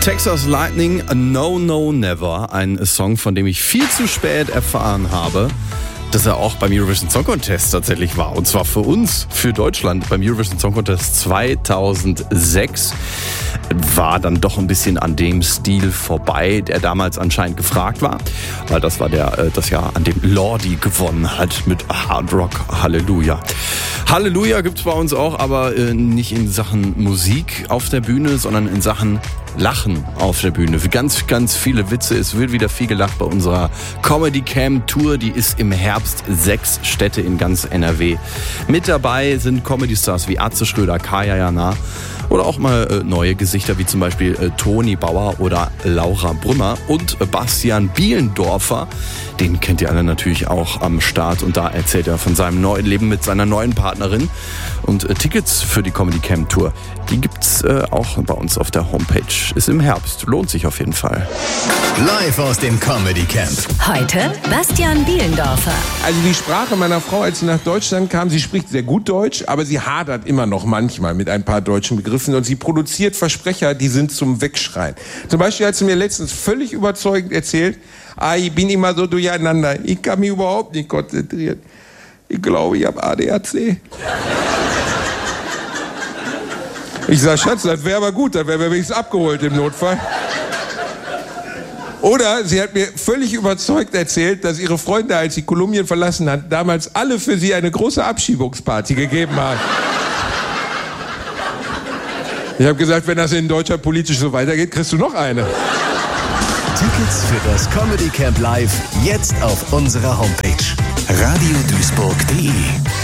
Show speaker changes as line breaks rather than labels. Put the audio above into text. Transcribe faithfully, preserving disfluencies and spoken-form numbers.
Texas Lightning, No No Never, ein Song, von dem ich viel zu spät erfahren habe, dass er auch beim Eurovision Song Contest tatsächlich war. Und zwar für uns, für Deutschland, beim Eurovision Song Contest zweitausendsechs. War dann doch ein bisschen an dem Stil vorbei, der damals anscheinend gefragt war. Weil das war der, das Jahr, an dem Lordi gewonnen hat mit Hard Rock Halleluja. Halleluja gibt's bei uns auch, aber äh, nicht in Sachen Musik auf der Bühne, sondern in Sachen Lachen auf der Bühne. Für ganz, ganz viele Witze. Es wird wieder viel gelacht bei unserer Comedy Camp Tour. Die ist im Herbst sechs Städte in ganz N R W. Mit dabei sind Comedy-Stars wie Atze Schröder, Kaya Jana oder auch mal äh, neue Gesichter wie zum Beispiel äh, Toni Bauer oder Laura Brümmer und äh, Bastian Bielendorfer. Den kennt ihr alle natürlich auch am Start und da erzählt er von seinem neuen Leben mit seiner neuen Partnerin. Und äh, Tickets für die Comedy Camp Tour, die gibt's äh, auch bei uns auf der Homepage. Ist im Herbst, lohnt sich auf jeden Fall.
Live aus dem Comedy Camp.
Heute Bastian Bielendorfer.
Also die Sprache meiner Frau, als sie nach Deutschland kam, sie spricht sehr gut Deutsch, aber sie hadert immer noch manchmal mit ein paar deutschen Begriffen und sie produziert Versprecher, die sind zum Wegschreien. Zum Beispiel hat sie mir letztens völlig überzeugend erzählt, ah, ich bin immer so durcheinander, ich kann mich überhaupt nicht konzentrieren. Ich glaube, ich habe A D H C. Ich sag, Schatz, das wäre aber gut, dann wären wir wenigstens abgeholt im Notfall. Oder sie hat mir völlig überzeugt erzählt, dass ihre Freunde, als sie Kolumbien verlassen hat, damals alle für sie eine große Abschiebungsparty gegeben haben. Ich habe gesagt, wenn das in Deutschland politisch so weitergeht, kriegst du noch eine.
Tickets für das Comedy Camp Live jetzt auf unserer Homepage radio duisburg punkt de.